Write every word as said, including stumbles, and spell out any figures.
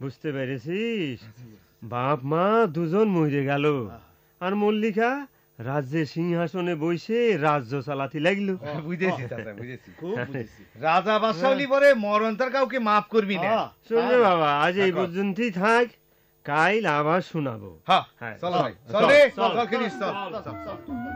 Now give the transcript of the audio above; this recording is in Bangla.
বুঝতে পেরেছিস? বাপ মা দুজন মরে গেল, আর মল্লিকা রাজ্যের সিংহাসনে বসে রাজ্য চালাতে লাগলো। বুঝেছি চাচা, বুঝেছি, খুব বুঝেছি। রাজা বাদশাহলি পরে মরণ তার কাউকে মাফ করবি না। শুনবে বাবা, আজ এই পর্যন্তই থাক, কাল আবার শোনাবো। হ্যাঁ, চল ভাই, চল রে, চল খেলিস, চল।